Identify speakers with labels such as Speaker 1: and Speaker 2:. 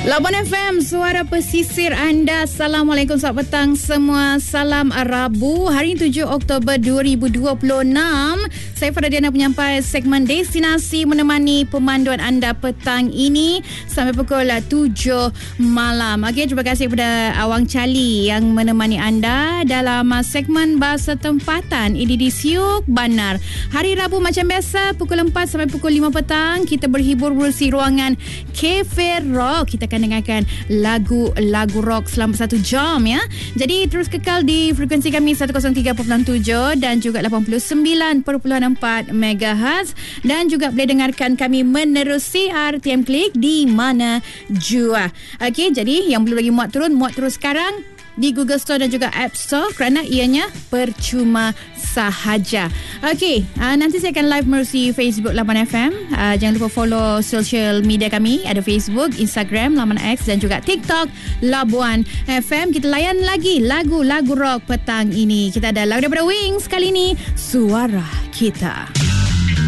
Speaker 1: Labuan FM, suara pesisir anda. Assalamualaikum, selamat petang semua. Salam Rabu, hari ini 7 Oktober 2026. Saya Faradiana, penyampai segmen Destinasi, menemani pemanduan anda petang ini sampai pukul 7 malam. Okey, terima kasih kepada Awang Cali yang menemani anda dalam segmen Bahasa Tempatan ini di Siuk Banar. Hari Rabu macam biasa, pukul 4 sampai pukul 5 petang, kita berhibur berusi ruangan Cafe Rock. Kita akan dengarkan lagu-lagu rock selama 1 jam ya. Jadi terus kekal di frekuensi kami 103.7 dan juga 89.4 MHz, dan juga boleh dengarkan kami menerusi RTM Klik di mana jua. Okey, jadi yang belum lagi muat turun sekarang di Google Store dan juga App Store kerana ianya percuma sahaja. Okey, nanti saya akan live melalui Facebook Labuan FM. Jangan lupa follow social media kami, ada Facebook, Instagram Labuan X dan juga TikTok Labuan FM. Kita layan lagi lagu-lagu rock petang ini. Kita ada lagu daripada Wings kali ini, Suara Kita.